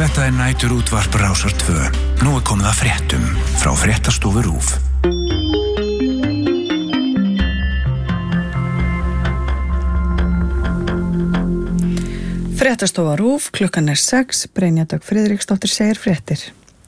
Þetta nætur útvarp Rásar 2. Nú komið að fréttum frá Fréttastofu RÚV. Fréttastofa RÚV, klukkan 6, Brynja Dögg Friðriksdóttir segir fréttir.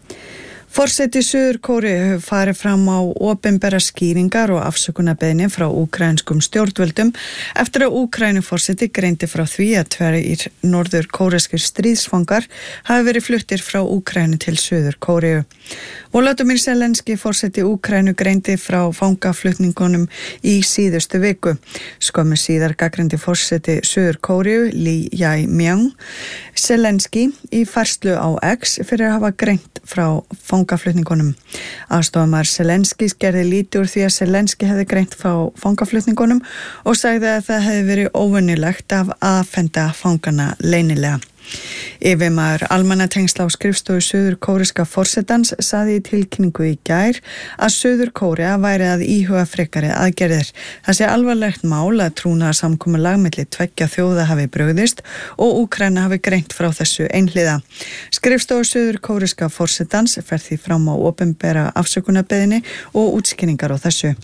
Forseti Suður-Kóreu hefur farið fram á opinbera skýringar og afsökunarbeiðni frá úkraínskum stjórnvöldum eftir að Úkraínuforseti greindi frá því að tveir norður-kóreskir stríðsfangar hafi verið fluttir frá Úkraínu til Suður-Kóreu. Volodymyr Zelenský forseti Úkraínu greindi frá fangaflutningunum í síðustu viku. Skömmu síðar gagnrýndi forseti Suður-Kóreu Lee Jae-myung Zelenský í færslu á X fyrir að hafa greint frá fangaflutningunum. Aðstofamaður Zelenskís gerði lítið úr því að Zelenský hefði greint frá fangaflutningunum og sagði að það hefði verið óvenjulegt að afhenda fangana leynilega. Yfirmaður almannatengsla á skrifstofu suður-kóreska forsetans sagði í tilkynningu í gær að Suður-Kórea væri að íhuga frekari aðgerðir. Það sé alvarlegt mál að trúnaðarsamkomulag milli tveggja þjóða hafi brugðist og Úkraína hafi greint frá þessu einhliða. Skrifstofu suður-kóreska forsetans fer því fram á opinbera afsökunarbeiðni og útskýringar á þessu.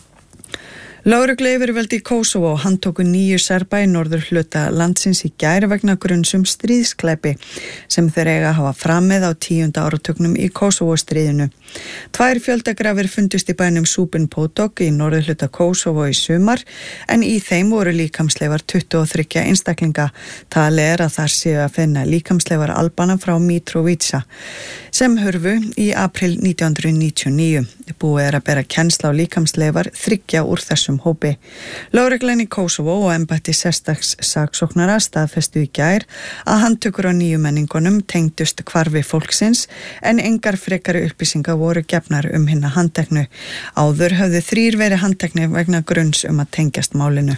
Lögregluyfirvöld í Kosovo handtóku 9 serba í norðurhluta landsins í gær vegna gruns stríðsglæpi sem þeir eiga að hafa framið á 10. áratugnum í Kosovo-stríðinu. 2 fjöldagrafir fundust í bænum Súpin Potok í norðurhluta Kosovo í sumar en í þeim voru líkamsleifar 23 einstaklinga. Talið að þar séu að finna líkamsleifar Albana frá Mitrovica sem hurfu í apríl 1999. Búið að bera kennsla á líkamsleifar 3 úr þessum hópi. Lögreglan í Kosovo og embætti sérstaks saksóknara staðfestu í gær að handtökur á 9 menningunum tengdust hvarfi fólksins en engar frekari upplýsingar voru gefnar hinna handteknu. Áður höfðu 3 verið handteknir vegna gruns að tengjast málinu.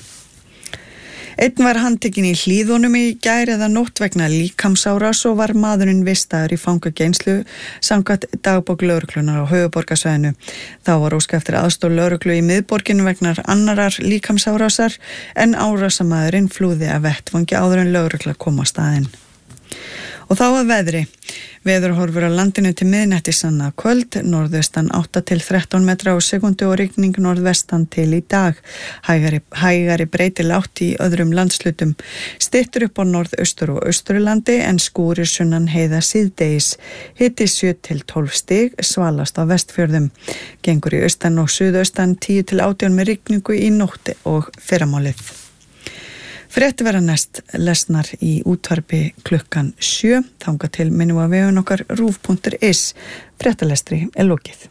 Einn var handtekinn í Hlíðunum í gær eða nótt vegna líkamsárás og var maðurinn vistaður í fangageymslu samkvæmt dagbók lögreglunar á höfuðborgarsvæðinu. Þá var óskað eftir aðstoð lögreglu í miðborginu vegna annarar líkamsárásar en árásarmaðurinn flúði af vettvangi áður en lögregla kom á staðinn. Og þá að veðri. Veðurhorfur á landinu til miðnættis annað kvöld, norðaustan 8 til 13 metra á sekundu og rigning norðvestan til í dag. Hægari breytileg átt í öðrum landslutum. Styttur upp á norðaustur og austurlandi en skúrir sunnan heiða síðdegis. Hiti 7 til 12 stig, svalast á Vestfjörðum. Gengur í austan og suðaustan 10 til 18 með rigningu í nótt og fyrramálið. Fréttir verða næst lesnar í útvarpi klukkan 7. Þangað til minnum að vefun okkar rúv.is. Fréttalestri lokið.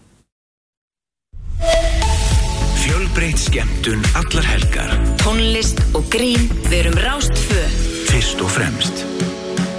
Fjölbreytt skemmtun allar helgar. Tónlist og grín, við erum Rás 2. Fyrst og fremst.